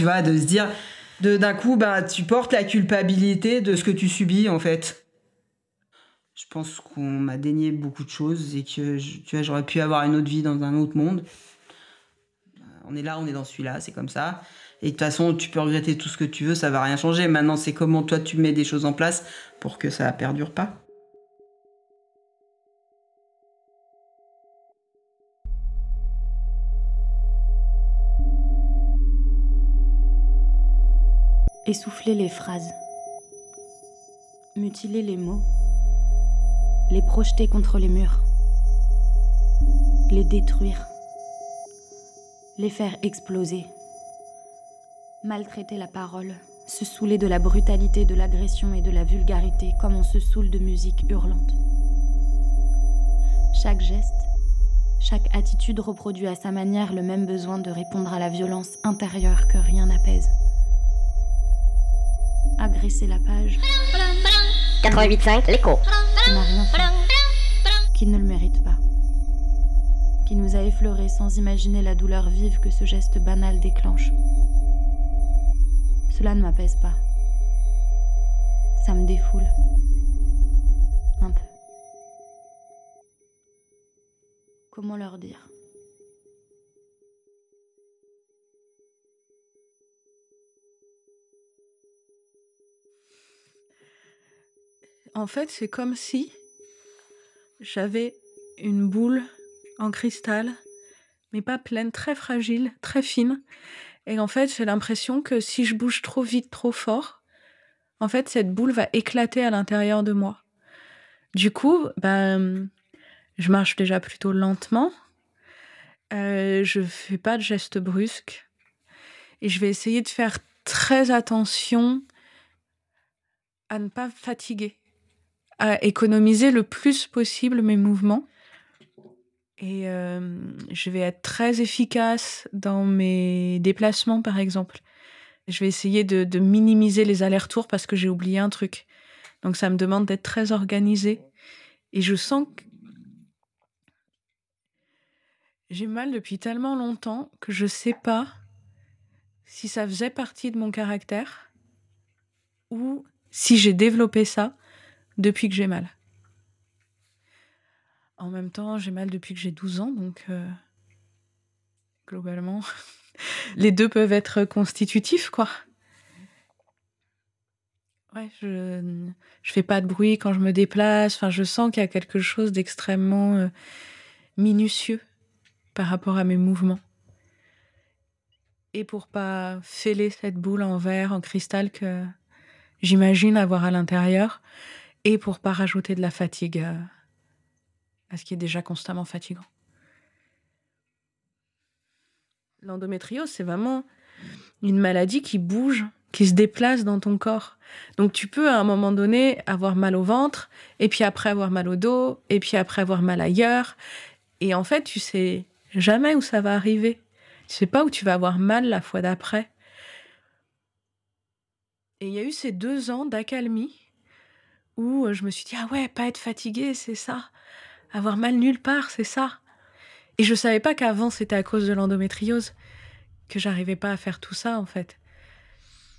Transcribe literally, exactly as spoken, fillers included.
Tu vois, de se dire, de, d'un coup, bah, tu portes la culpabilité de ce que tu subis, en fait. Je pense qu'on m'a dénié beaucoup de choses et que tu vois, j'aurais pu avoir une autre vie dans un autre monde. On est là, on est dans celui-là, c'est comme ça. Et de toute façon, tu peux regretter tout ce que tu veux, ça va rien changer. Maintenant, c'est comment toi tu mets des choses en place pour que ça perdure pas. Essouffler les phrases, mutiler les mots, les projeter contre les murs, les détruire, les faire exploser, maltraiter la parole, se saouler de la brutalité, de l'agression et de la vulgarité comme on se saoule de musique hurlante. Chaque geste, chaque attitude reproduit à sa manière le même besoin de répondre à la violence intérieure que rien n'apaise. Agresser la page quatre-vingt-huit virgule cinq, l'écho. Qui n'a rien fait, qui ne le mérite pas, qui nous a effleurés sans imaginer la douleur vive que ce geste banal déclenche. Cela ne m'apaise pas. Ça me défoule. Un peu. Comment leur dire ? En fait, c'est comme si j'avais une boule en cristal, mais pas pleine, très fragile, très fine. Et en fait, j'ai l'impression que si je bouge trop vite, trop fort, en fait, cette boule va éclater à l'intérieur de moi. Du coup, ben, je marche déjà plutôt lentement. Euh, je fais pas de gestes brusques. Et je vais essayer de faire très attention à ne pas fatiguer, à économiser le plus possible mes mouvements. Et euh, je vais être très efficace dans mes déplacements, par exemple. Je vais essayer de, de minimiser les allers-retours parce que j'ai oublié un truc. Donc ça me demande d'être très organisée. Et je sens que j'ai mal depuis tellement longtemps que je sais pas si ça faisait partie de mon caractère ou si j'ai développé ça depuis que j'ai mal. En même temps, j'ai mal depuis que j'ai douze ans, donc euh, globalement, les deux peuvent être constitutifs, quoi. Ouais, je je fais pas de bruit quand je me déplace. Enfin, je sens qu'il y a quelque chose d'extrêmement euh, minutieux par rapport à mes mouvements. Et pour pas fêler cette boule en verre, en cristal que j'imagine avoir à l'intérieur, et pour pas rajouter de la fatigue euh, à ce qui est déjà constamment fatigant. L'endométriose, c'est vraiment une maladie qui bouge, qui se déplace dans ton corps. Donc tu peux à un moment donné avoir mal au ventre, et puis après avoir mal au dos, et puis après avoir mal ailleurs. Et en fait, tu sais jamais où ça va arriver. Tu sais pas où tu vas avoir mal la fois d'après. Et il y a eu ces deux ans d'accalmie où je me suis dit, ah ouais, pas être fatiguée, c'est ça. Avoir mal nulle part, c'est ça. Et je savais pas qu'avant, c'était à cause de l'endométriose, que j'arrivais pas à faire tout ça, en fait.